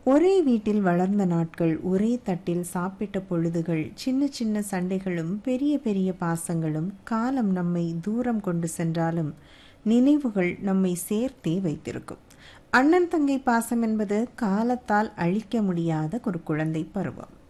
ஒரே வீட்டில் வளர்ந்த நாட்கள், ஒரே தட்டில் சாப்பிட்ட பொழுதுகள், சின்ன சின்ன சண்டைகளும் பெரிய பெரிய பாசங்களும், காலம் நம்மை தூரம் கொண்டு சென்றாலும் நினைவுகள் நம்மை சேர்த்தே வைத்திருக்கும். அண்ணன் தங்கை பாசம் என்பது காலத்தால் அழிக்க முடியாத ஒரு குழந்தை பருவம்.